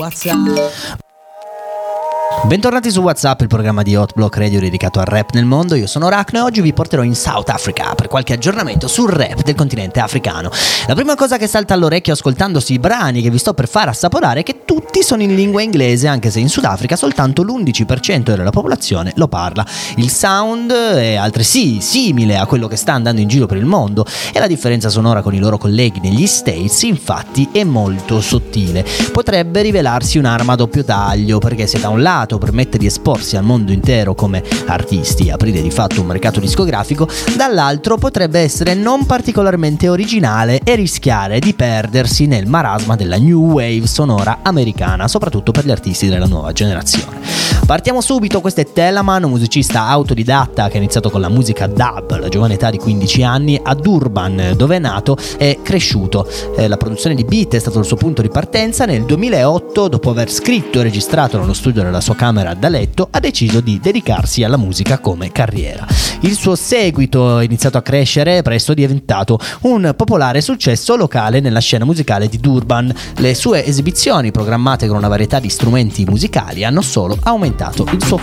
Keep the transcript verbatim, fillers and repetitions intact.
Bentornati su WhatsApp, il programma di Hot Block Radio dedicato al rap nel mondo. Io sono Rachno e oggi vi porterò in South Africa per qualche aggiornamento sul rap del continente africano. La prima cosa che salta all'orecchio ascoltandosi i brani che vi sto per far assaporare è che tutti sono in lingua inglese, anche se in Sudafrica soltanto l'undici per cento della popolazione lo parla. Il sound è altresì simile a quello che sta andando in giro per il mondo e la differenza sonora con i loro colleghi negli States infatti è molto sottile. Potrebbe rivelarsi un'arma a doppio taglio, perché se da un lato permette di esporsi al mondo intero come artisti e aprire di fatto un mercato discografico, dall'altro potrebbe essere non particolarmente originale e rischiare di perdersi nel marasma della new wave sonora americana, soprattutto per gli artisti della nuova generazione. Partiamo subito, questo è Tellaman, un musicista autodidatta che ha iniziato con la musica dub alla giovane età di quindici anni a Durban, dove è nato e cresciuto. Eh, la produzione di beat è stato il suo punto di partenza. Nel duemilaotto, dopo aver scritto e registrato nello studio della sua camera da letto, ha deciso di dedicarsi alla musica come carriera. Il suo seguito è iniziato a crescere e presto è diventato un popolare successo locale nella scena musicale di Durban. Le sue esibizioni, programmate con una varietà di strumenti musicali, hanno solo aumentato il suo